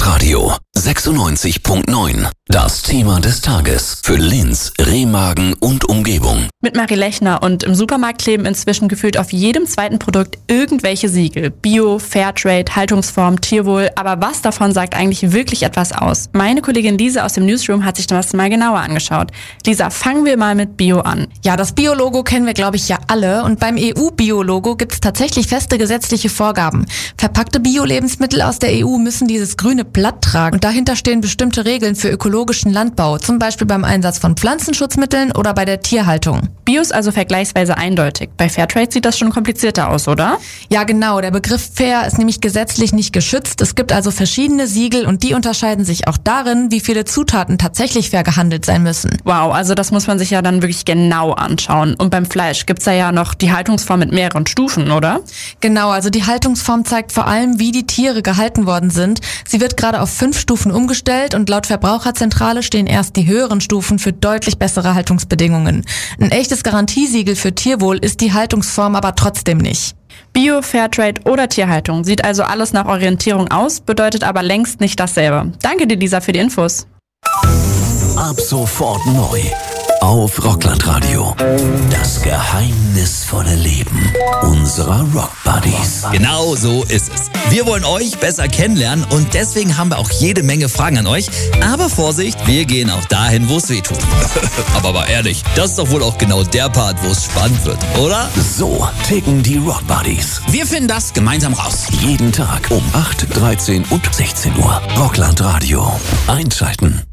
Rockland Radio 96.9. Das Thema des Tages für Linz, Remagen und Umgebung. Mit Marie Lechner, und im Supermarkt kleben inzwischen gefühlt auf jedem zweiten Produkt irgendwelche Siegel. Bio, Fairtrade, Haltungsform, Tierwohl. Aber was davon sagt eigentlich wirklich etwas aus? Meine Kollegin Lisa aus dem Newsroom hat sich das mal genauer angeschaut. Lisa, fangen wir mal mit Bio an. Ja, das Bio-Logo kennen wir, glaube ich, ja alle. Und beim EU-Bio-Logo gibt es tatsächlich feste gesetzliche Vorgaben. Verpackte Bio-Lebensmittel aus der EU müssen dieses grüne Blatt tragen. Und dahinter stehen bestimmte Regeln für ökologischen Landbau, zum Beispiel beim Einsatz von Pflanzenschutzmitteln oder bei der Tierhaltung. Bio ist also vergleichsweise eindeutig. Bei Fairtrade sieht das schon komplizierter aus, oder? Ja, genau. Der Begriff Fair ist nämlich gesetzlich nicht geschützt. Es gibt also verschiedene Siegel und die unterscheiden sich auch darin, wie viele Zutaten tatsächlich fair gehandelt sein müssen. Wow, also das muss man sich ja dann wirklich genau anschauen. Und beim Fleisch gibt's da ja noch die Haltungsform mit mehreren Stufen, oder? Genau, also die Haltungsform zeigt vor allem, wie die Tiere gehalten worden sind. Sie wird gerade auf 5 Stufen umgestellt und laut Verbraucherzentrale stehen erst die höheren Stufen für deutlich bessere Haltungsbedingungen. Ein echtes Garantiesiegel für Tierwohl ist die Haltungsform aber trotzdem nicht. Bio, Fairtrade oder Tierhaltung. Sieht also alles nach Orientierung aus, bedeutet aber längst nicht dasselbe. Danke dir, Lisa, für die Infos. Ab sofort neu auf Rockland Radio. Das geheimnisvolle Leben unserer Rock Buddies. Genau so ist es. Wir wollen euch besser kennenlernen und deswegen haben wir auch jede Menge Fragen an euch. Aber Vorsicht, wir gehen auch dahin, wo es weh tut. Aber mal ehrlich, das ist doch wohl auch genau der Part, wo es spannend wird, oder? So ticken die Rock Buddies. Wir finden das gemeinsam raus. Jeden Tag um 8, 13 und 16 Uhr. Rockland Radio. Einschalten.